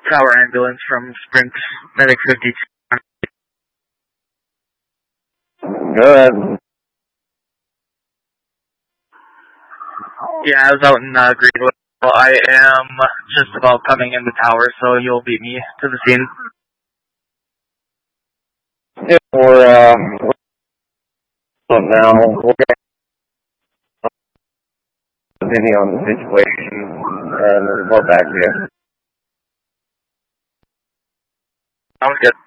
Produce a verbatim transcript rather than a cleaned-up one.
Tower ambulance from Sprint Medic fifty-two. Go ahead. Yeah, I was out in uh, Greenwood. Well, I am just about coming in the tower, so you'll beat me to the scene. Yeah, we're, uh, we're now, we're going to continue on the situation and report back to you. Sounds good.